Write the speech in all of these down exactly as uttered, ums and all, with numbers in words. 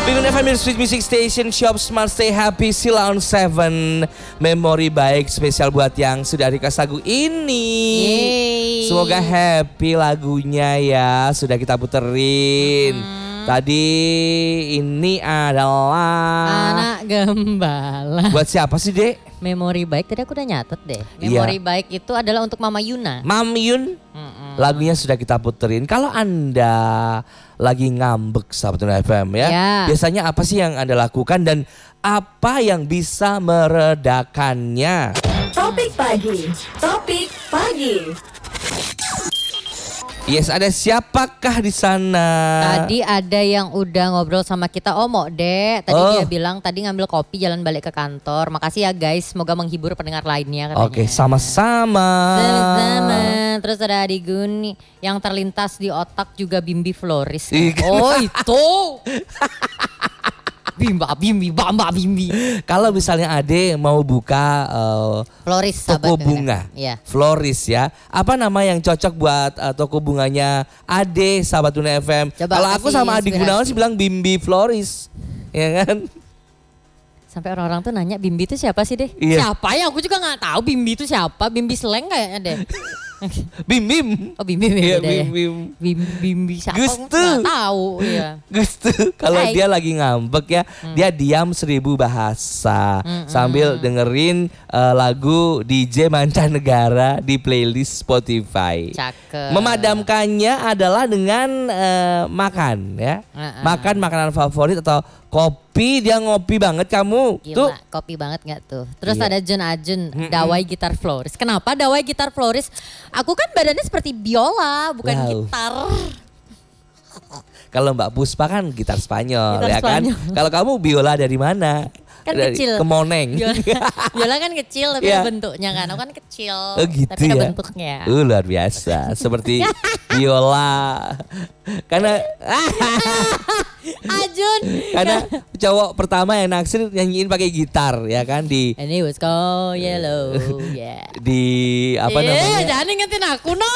Bingung F M Sweet Music Station, Shop Smart Stay Happy, Sila on Seven. Memori baik spesial buat yang sudah request lagu ini. Yeay. Semoga happy lagunya ya, sudah kita puterin. Hmm. Tadi ini adalah Anak Gembala. buat siapa sih, Dek? Memori baik, tadi aku udah nyatet deh. Memori Iya. baik itu adalah untuk Mama Yuna. Mam Yun. Mm-mm. Lagunya sudah kita puterin. Kalau Anda lagi ngambek sahabat F M ya, Ya. biasanya apa sih yang Anda lakukan dan apa yang bisa meredakannya? Topik pagi, topik pagi. Yes, ada siapakah di sana? Tadi ada yang udah ngobrol sama kita, oh mau deh. Tadi Oh. dia bilang tadi ngambil kopi jalan balik ke kantor. Makasih ya guys, semoga menghibur pendengar lainnya katanya. Oke, sama-sama. Sama-sama. Terus ada Adi Gun yang terlintas di otak juga Bimbi Floris. Iya. Oh itu. Bimba Bimbi, Bamba Bimbi. Kalau misalnya Ade mau buka uh, Floris toko sahabat bunga, Iya. Floris ya. Apa nama yang cocok buat uh, toko bunganya Ade sahabat Tuna F M? Coba Kalau aku kasih sama Adi inspirasi. Gunawan sih bilang Bimbi Floris, ya kan? Sampai orang-orang tuh nanya Bimbi itu siapa sih deh? Iya. Siapa ya? Aku juga nggak tahu Bimbi itu siapa. Bimbi Slang kayaknya deh. Bim Bim. Oh Bimbi beda Iya, ya. Bim Bim. Bim, Bimbi siapa? Gustu. Nggak tahu. Iya. Gustu kalau Hai. dia lagi ngambek ya, dia diam seribu bahasa sambil dengerin uh, lagu D J mancanegara di playlist Spotify. Cakep. Memadamkannya adalah dengan eh, makan ya. Uh-uh. Makan makanan favorit atau kopi, dia ngopi banget kamu. Gila, Tuh. kopi banget gak tuh? Terus Iya. ada Jun Ajun, Dawai Gitar Floris. Kenapa Dawai Gitar Floris? Aku kan badannya seperti biola, bukan Wow. gitar. Kalau Mbak Puspa kan gitar Spanyol Gitar ya kan. Spanyol. Kalau kamu biola dari mana? Kan Dari kecil. Kemoneng. Biola, biola kan kecil tapi Iya. bentuknya kan. Aku kan kecil, Oh gitu tapi ada ya. bentuknya. Uh, luar biasa. Seperti biola. Karena Ajun. karena cowok pertama yang naksir nyanyiin pakai gitar ya kan di And it was called yellow, yeah. di apa Eh, namanya? jangan ingetin aku no.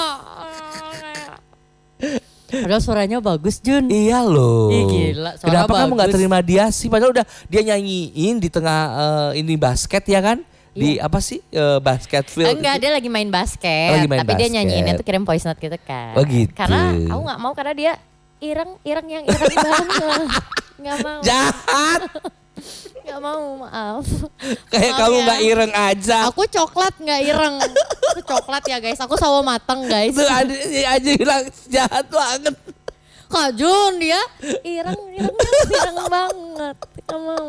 Padahal suaranya bagus Jun. Iya loh. Ih, gila, suara Kenapa kamu nggak bagus. terima dia sih? Padahal udah dia nyanyiin di tengah eh, ini basket ya kan? Di apa sih eh, basket field? Enggak, itu? dia lagi main basket. Oh, lagi main tapi dia basket. nyanyiinnya tuh kirim voice note gitu kan. Oh, gitu. Karena aku nggak mau karena dia ireng, ireng yang ireng banget. Nggak mau. Jahat. Nggak mau, maaf. Kayak Maaf kamu ya. nggak ireng aja. Aku coklat nggak ireng. Aku coklat ya guys. Aku sawo mateng guys. Tuh aja, aja bilang jahat banget. Kak Jun dia ireng, irengnya ireng banget. Nggak mau.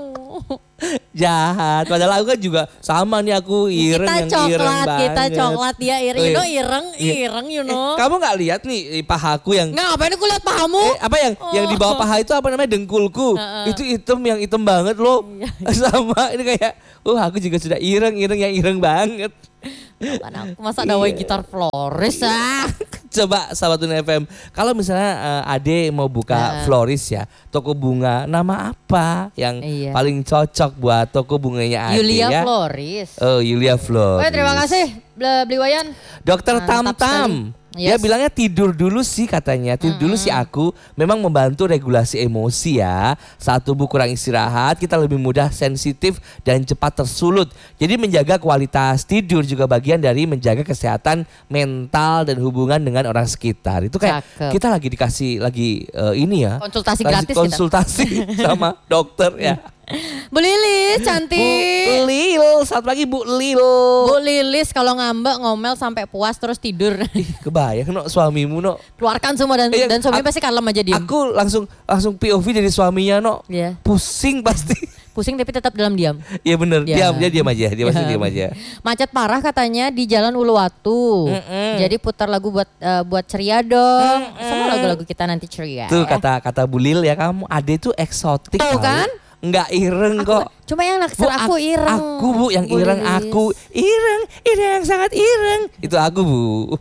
Jahat. Padahal aku kan juga sama nih aku ireng Kita yang ireng coklat, banget. kita coklat dia ireng. Oh, You iya. know ireng, Iya. ireng you Eh, know. kamu nggak lihat nih eh, pahaku yang Nggak, ngapain aku lihat pahamu? Eh, apa yang yang di bawah Oh. paha itu apa namanya dengkulku itu hitam yang hitam banget loh. Iya. Sama ini kayak uh aku juga sudah ireng ireng yang ireng banget. Kan aku masa dawai Iya. gitar Floris ah. Coba sahabat Tuna F M, kalau misalnya eh, Ade mau buka Nah. Floris ya, toko bunga, nama apa yang Iya. paling cocok buat toko bunganya Ade Yulia ya? Floris. Oh, Yulia Floris. Oke, terima kasih Ble- Beli Wayan. Dokter Tam Mantap Tam. sekali. Dia Yes. bilangnya tidur dulu sih katanya. Tidur dulu sih aku memang membantu regulasi emosi ya. Saat tubuh kurang istirahat, kita lebih mudah sensitif dan cepat tersulut. Jadi menjaga kualitas tidur juga bagian dari menjaga kesehatan mental dan hubungan dengan orang sekitar. Itu kayak Cakep. kita lagi dikasih lagi eh, ini ya. Konsultasi kasih gratis kita. konsultasi sama dokter ya. Bu Lilis Bu cantik. Lil, selamat pagi Bu Lil. Bu Lilis kalau ngambek ngomel sampai puas terus tidur. Kebayang no suamimu no. Keluarkan semua dan Iya, dan suami aku- pasti kalem aja diem. Aku langsung langsung P O V dari suaminya no. Iya. Pusing pasti. Pusing tapi tetap dalam diam. Iya bener, Ya. diam, dia diam aja, dia pasti Ya. diam aja. Macet parah katanya di Jalan Uluwatu. Mm-mm. Jadi putar lagu buat eh, buat ceria dong. Semua lagu-lagu kita nanti ceria. Tuh ya. kata kata Bulil ya kamu, Ade tuh eksotik Tuh kali. kan? Enggak ireng Aku- kok. Cuma yang naksir aku ak- ireng. Aku Bu yang Bu ireng, Lilis. aku ireng, ireng yang sangat ireng. Itu aku Bu.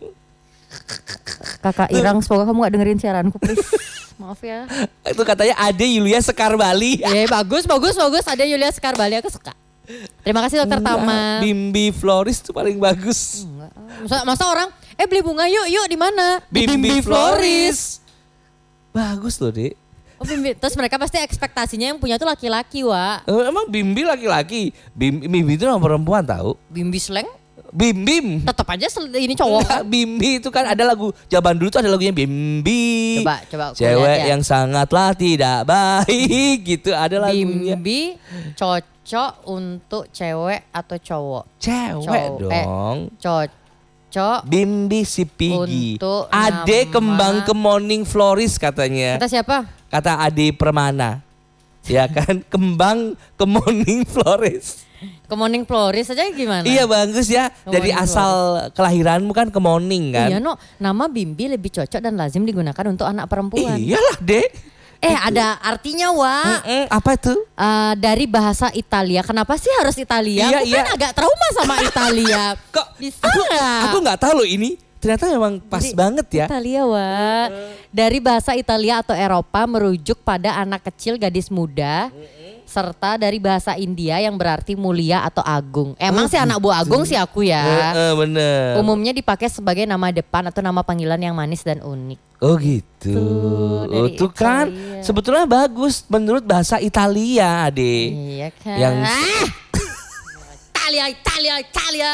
Kakak Irang, semoga kamu gak dengerin siaranku please. Maaf ya. Itu katanya Ade Yulia Sekar Bali. Eh bagus, bagus, bagus. Ada Yulia Sekar Bali, aku suka. Terima kasih dokter Enggak, Tama. Bimbi Floris tuh paling bagus. Enggak. Masa, masa orang, eh beli bunga yuk, yuk di mana? Di Bimbi Floris. Bagus loh Dek. Oh Bimbi, terus mereka pasti ekspektasinya yang punya tuh laki-laki, Wak. Eh, Emang Bimbi laki-laki? Bim, Bimbi itu nama perempuan tahu? Bimbi slang Bim Bim. tetap aja sel- ini cowok Enggak, kan. Bimbi itu kan ada lagu zaman dulu tuh ada lagunya Bimbi. Coba, coba aku Cewek lihat ya. yang sangatlah tidak baik gitu ada lagunya. Bimbi cocok untuk cewek atau cowok? Cewek Cowok. Eh, dong. Cocok. Bimbi si Pigi. Untuk Ade nama- kembang ke Morning Florist katanya. Kata siapa? Kata Ade Permana. Ya kan, kembang ke Morning Florist. Ke Morning Florist aja gimana? Iya bagus ya. Ke Dari Morning asal kelahiranmu kan ke Morning kan. Iya no, nama Bimbi lebih cocok dan lazim digunakan untuk anak perempuan. Iyalah deh. Eh ada artinya Wak. Mm-mm, apa itu? Eh, dari bahasa Italia. Kenapa sih harus Italia? Iya, Aku iya. kan agak trauma sama Italia. Kok Bisa aku, nggak? aku nggak tahu loh ini. Ternyata memang pas Jadi, banget ya. Italia Wak. Dari bahasa Italia atau Eropa merujuk pada anak kecil, gadis muda. Serta dari bahasa India yang berarti mulia atau agung. Emang Oh, sih anak buah agung sih aku ya. Heeh, bener. Umumnya dipakai sebagai nama depan atau nama panggilan yang manis dan unik. Oh gitu. Tuh, Oh, dari tuh kan Italia. sebetulnya bagus menurut bahasa Italia, Ade. Iya kan. Yang- Ah! Italia, Italia, Italia.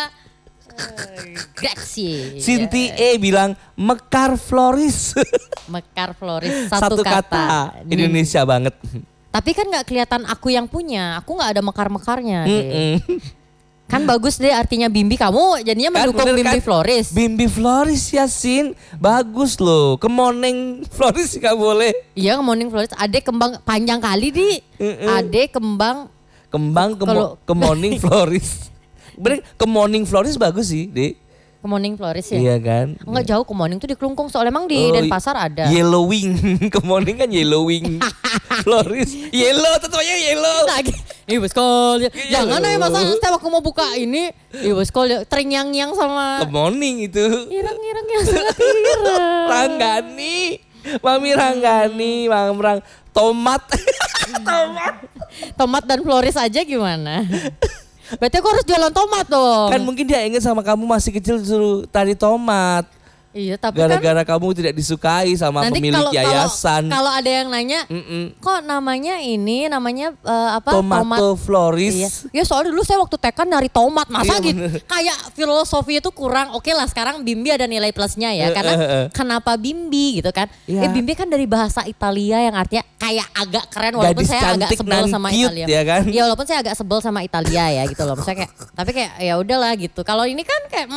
Eh, Grazie. Sinti E bilang mekar floris. Mekar Floris Satu, satu, kata. Nih. Indonesia banget. Tapi kan nggak kelihatan aku yang punya. Aku nggak ada mekar-mekarnya. deh. Mm-mm. Kan bagus deh artinya Bimbi, kamu jadinya Kan mendukung bener Bimbi kan? Floris. Bimbi Floris ya Sin. Bagus loh. Kemoneng Floris gak boleh. Iya Morning Floris. Ade kembang panjang kali di. Mm-mm. Ade kembang. Kembang ke Kalau- Kemoning Floris. Bener Kemoning Floris bagus sih, Dek. Ke Morning Floris ya. Iya kan? Enggak jauh ke Morning tuh di Kelungkung soalnya emang di Oh, Denpasar ada. Yellowing. Kemoning kan yellowing. Floris. Yellow tentunya yellow. Lagi. Ibu sekali. Iya Jangan loh. ya masa setiap aku mau buka ini. Ibu sekali terngiang-ngiang sama Kemoning itu. irang-irang yang sangat irang. Ranggani. Mami Ranggani, Mam Rang. Tomat. Tomat. Tomat dan Floris aja gimana? Berarti aku harus jualan tomat dong. Kan mungkin dia ingat sama kamu masih kecil suruh tari tomat. Iya tapi kan Gara-gara kamu tidak disukai sama nanti pemilik kalau, yayasan. kalau kalau ada yang nanya, Mm-mm. kok namanya ini namanya eh, apa? Tomato Floris. Iya. Ya soalnya dulu saya waktu T K dari tomat masa Iya, gitu. bener. Kayak filosofi itu kurang. Oke lah sekarang Bimbi ada nilai plusnya Eh, ya. Karena eh, eh. kenapa Bimbi gitu kan? Iya. Eh Bimbi kan dari bahasa Italia yang artinya kayak agak keren walaupun Gadis saya agak cantik sebel nan sama cute, Italia. ya kan? Iya walaupun saya agak sebel sama Italia ya gitu loh. Maksudnya kayak tapi kayak ya udahlah gitu. Kalau ini kan kayak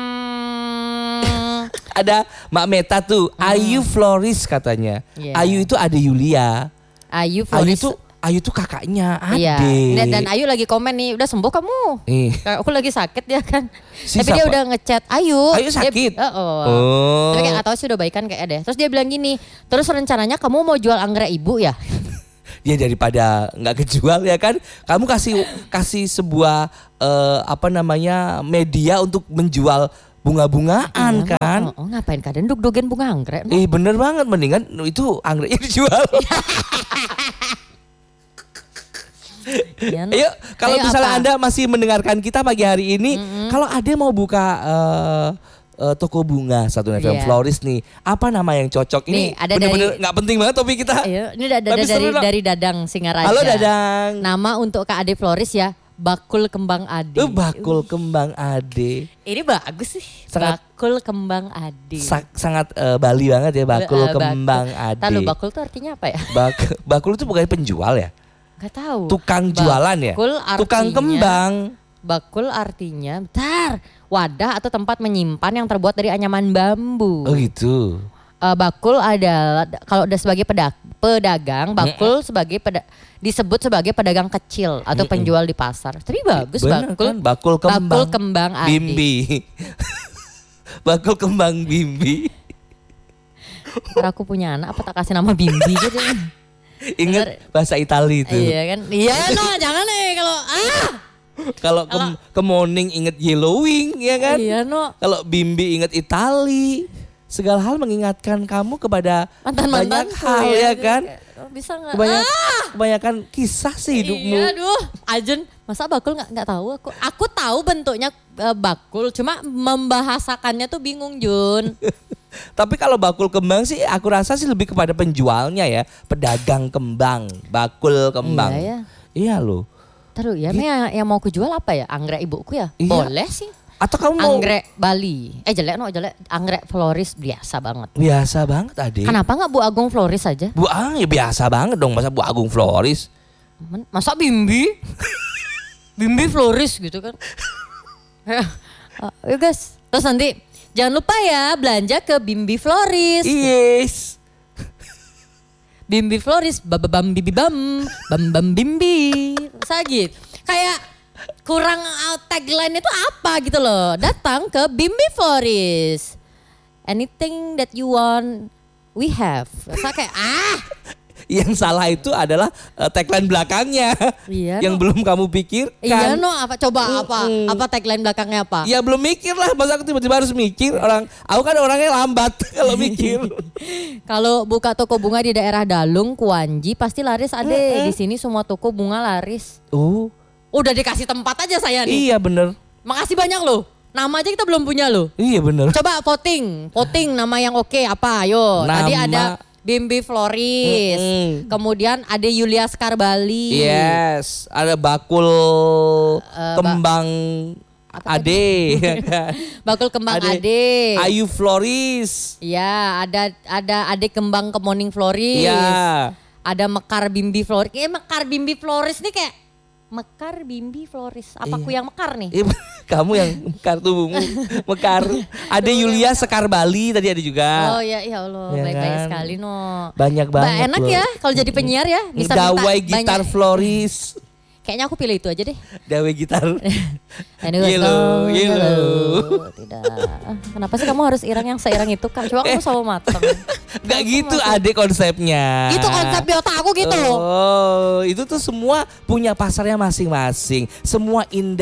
hmm, Ada Mbak Meta tuh, Ayu Floris katanya. Iya. Ayu itu Ade Yulia. Ayu Ayu Floris. tuh Ayu tuh kakaknya Ade. Iya. Dan, dan Ayu lagi komen nih, udah sembuh kamu? Ih. Kayak aku lagi sakit ya kan. Si Tapi dia siapa? udah ngechat Ayu. Ayu Dia- sakit? oh, oh. Oh. Tapi kayak atau sih udah baikan kayak deh. Terus dia bilang gini, terus rencananya kamu mau jual anggrek ibu ya? Ya daripada nggak kejual ya kan, kamu kasih kasih sebuah eh, apa namanya media untuk menjual bunga-bungaan Iya, kan. Oh, oh, ngapain kadang dug-dugen bunga anggrek? Eh bener banget, mendingan itu anggreknya dijual. Iya, no. Ayo kalau Ayo, misalnya apa? Anda masih mendengarkan kita pagi hari ini, kalau ada mau buka eh, eh, toko bunga satu F M Iya. Floris nih, apa nama yang cocok? Ini Nih, ada bener-bener dari- nggak penting banget topik kita. Ayo, ini ada, ada Tapi dari seru lah. dari Dadang Singaraja. Halo Dadang. Nama untuk Kak Ade Floris ya, Bakul Kembang Ade. Lu bakul kembang Ade. Ini bagus sih. Sangat- Bakul Kembang Ade. Sa- sangat eh, Bali banget ya bakul Eh, bakul. kembang Ade. Tahu bakul tuh artinya apa ya? Bak- bakul itu bukan penjual ya? Gak tahu. Tukang jualan ya? Bakul Tukang artinya- kembang. Bakul artinya, bentar, wadah atau tempat menyimpan yang terbuat dari anyaman bambu. Oh gitu. Eh, bakul adalah kalau udah sebagai peda- pedagang, bakul sebagai peda- disebut sebagai pedagang kecil atau penjual di pasar. Tapi bagus Bener bakul. kan? Bakul kembang. Bakul kembang Ade. Bimbi. Bakul kembang Bimbi. Ntar aku punya anak apa tak kasih nama Bimbi gitu. Ingat bahasa Itali itu. Iya kan? Iya no, jangan nih kalau ah. Kalau ke, ke morning inget yellowing ya kan? Iya no. Kalau Bimbi inget Itali. Segala hal mengingatkan kamu kepada Mantan-mantan banyak hal ya kan? Bisa nggak? Kebanyak, Ah! kebanyakan kisah sih hidupmu. Iya, aduh, Ajun, masa bakul nggak nggak tahu aku. Aku tahu bentuknya eh, bakul, cuma membahasakannya tuh bingung Jun. Tapi kalau bakul kembang sih aku rasa sih lebih kepada penjualnya ya, pedagang kembang, bakul kembang. Iya ya. Iya loh. Terus ya, yang, yang mau kujual apa ya? Anggrek ibuku ya? Iya. Boleh sih. Atau kamu mau Anggrek Bali. Eh jelek no, jelek. Anggrek floris biasa banget. biasa banget Ade. Kenapa nggak Bu Agung floris aja? Bu Ang ya biasa banget dong, masa Bu Agung Floris. Men- Masa Bimbi? Bimbi floris gitu kan. Ya uh, yuk guys. Terus nanti jangan lupa ya belanja ke Bimbi Floris. Yes. Bimbi Floris, bababam bibi bam, bam bam bimbi. Masa gitu. Kayak kurang uh, tagline itu apa gitu loh. Datang ke Bimbi Floris. Anything that you want, we have. Masa kayak ah. Yang salah itu adalah uh, tagline belakangnya. Iya, yang no. belum kamu pikirkan. Iya no, apa coba Mm-mm. apa? Apa tagline belakangnya apa? Ya belum mikir lah, masa aku tiba-tiba harus mikir. Orang, aku kan orangnya lambat kalau mikir. Kalau buka toko bunga di daerah Dalung, Kuanji pasti laris ade. Di sini semua toko bunga laris. Oh, Udah dikasih tempat aja saya nih. iya bener. Makasih banyak loh. Nama aja kita belum punya loh. Iya bener. Coba voting, voting nama yang oke apa? Ayo. Tadi Nama- ada Bimbi Floris. Mm-mm. Kemudian ada Yulia Skarbali. Yes, ada bakul ba- kembang Apa Ade. ya kan? Bakul kembang Ade. Ade. Ayu Floris. Iya, ada ada Ade kembang kemoning Floris. Iya. Ada Mekar Bimbi Floris. Eh Mekar Bimbi Floris nih kayak Mekar Bimbi Floris. Apa aku yang mekar nih? Ih, kamu yang mekar tubuhmu, mekar. Ada Yulia Sekar Bali tadi ada juga. Oh ya, ya Allah, Ya baik-baik kan? sekali no. Banyak Mbak banget enak loh. ya kalau jadi penyiar ya. Bisa Dawai minta gitar banyak. Floris. Kayaknya aku pilih itu aja deh. Dawai gitar. Anyway, Yellow, go, yellow. Tidak. Ah, kenapa sih kamu harus irang yang seirang itu Kak? Coba kamu selalu matang. Gak gitu Ade konsepnya. Itu konsep di otak aku gitu. Oh, itu tuh semua punya pasarnya masing-masing. Semua indah.